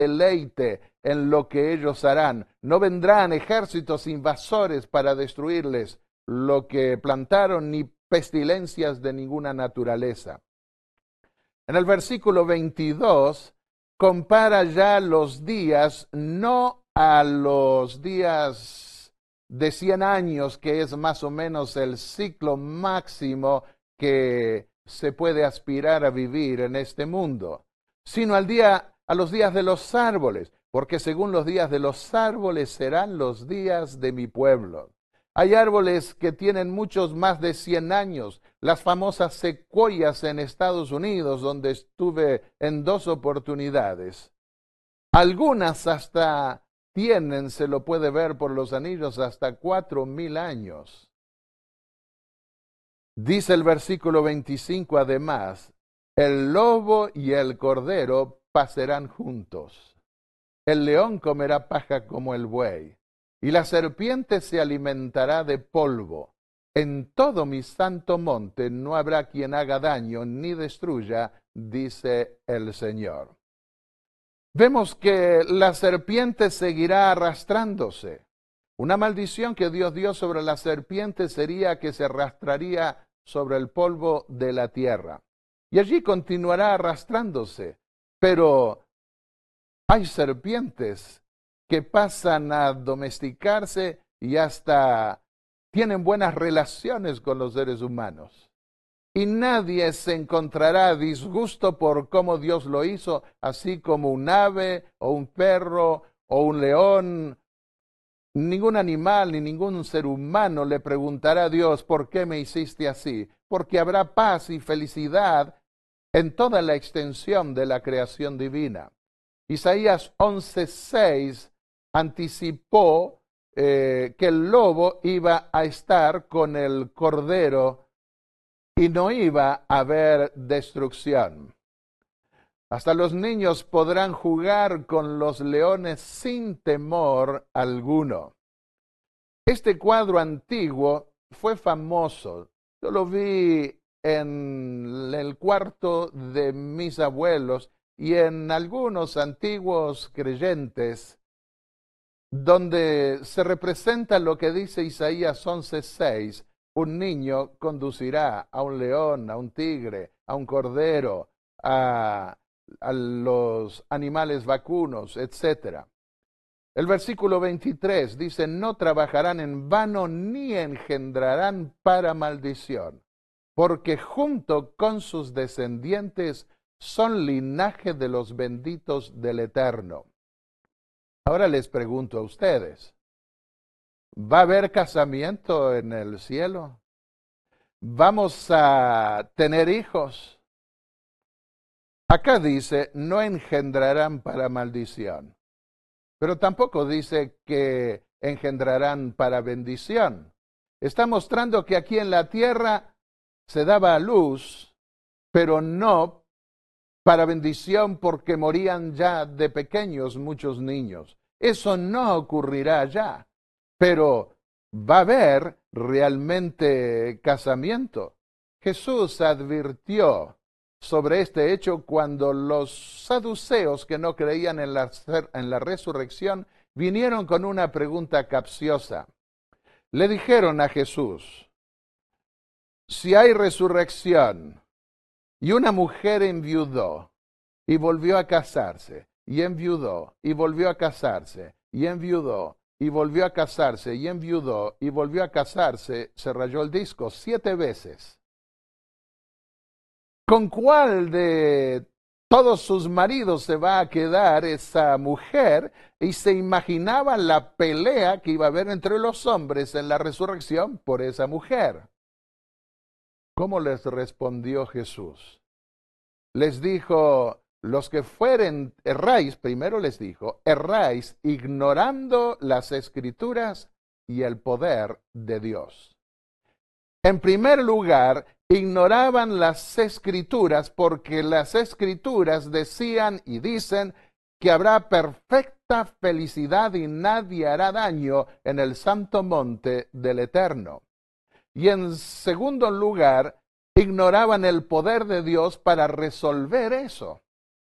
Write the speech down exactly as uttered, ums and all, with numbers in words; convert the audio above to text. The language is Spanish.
deleite en lo que ellos harán. No vendrán ejércitos invasores para destruirles lo que plantaron, ni pestilencias de ninguna naturaleza. En el versículo veintidós compara ya los días no a los días de cien años, que es más o menos el ciclo máximo que se puede aspirar a vivir en este mundo, sino al día, a los días de los árboles, porque según los días de los árboles serán los días de mi pueblo. Hay árboles que tienen muchos más de cien años, las famosas secuoyas en Estados Unidos, donde estuve en dos oportunidades. Algunas hasta tienen, se lo puede ver por los anillos, hasta cuatro mil años. Dice el versículo veinticinco además, el lobo y el cordero pasarán juntos. El león comerá paja como el buey, y la serpiente se alimentará de polvo. En todo mi santo monte no habrá quien haga daño ni destruya, dice el Señor. Vemos que la serpiente seguirá arrastrándose. Una maldición que Dios dio sobre la serpiente sería que se arrastraría sobre el polvo de la tierra. Y allí continuará arrastrándose. Pero hay serpientes que pasan a domesticarse y hasta tienen buenas relaciones con los seres humanos. Y nadie se encontrará disgusto por cómo Dios lo hizo, así como un ave o un perro o un león. Ningún animal ni ningún ser humano le preguntará a Dios, ¿por qué me hiciste así? Porque habrá paz y felicidad en toda la extensión de la creación divina. Isaías once seis anticipó eh, que el lobo iba a estar con el cordero y no iba a haber destrucción. Hasta los niños podrán jugar con los leones sin temor alguno. Este cuadro antiguo fue famoso. Yo lo vi en el cuarto de mis abuelos y en algunos antiguos creyentes, donde se representa lo que dice Isaías once seis. Un niño conducirá a un león, a un tigre, a un cordero, a, a los animales vacunos, etcétera. El versículo veintitrés dice, no trabajarán en vano ni engendrarán para maldición, porque junto con sus descendientes son linaje de los benditos del Eterno. Ahora les pregunto a ustedes, ¿va a haber casamiento en el cielo? ¿Vamos a tener hijos? Acá dice, no engendrarán para maldición, pero tampoco dice que engendrarán para bendición. Está mostrando que aquí en la tierra se daba a luz, pero no para bendición porque morían ya de pequeños muchos niños. Eso no ocurrirá ya, pero va a haber realmente casamiento. Jesús advirtió sobre este hecho cuando los saduceos que no creían en la, en la resurrección vinieron con una pregunta capciosa. Le dijeron a Jesús, si hay resurrección y una mujer enviudó y volvió a casarse, y enviudó y volvió a casarse, y enviudó y volvió a casarse, y enviudó y volvió a casarse, se rayó el disco siete veces. ¿Con cuál de todos sus maridos se va a quedar esa mujer? Y se imaginaba la pelea que iba a haber entre los hombres en la resurrección por esa mujer. ¿Cómo les respondió Jesús? Les dijo, los que fueren, erráis, primero les dijo, erráis ignorando las Escrituras y el poder de Dios. En primer lugar, ignoraban las Escrituras porque las Escrituras decían y dicen que habrá perfecta felicidad y nadie hará daño en el santo monte del Eterno. Y en segundo lugar, ignoraban el poder de Dios para resolver eso.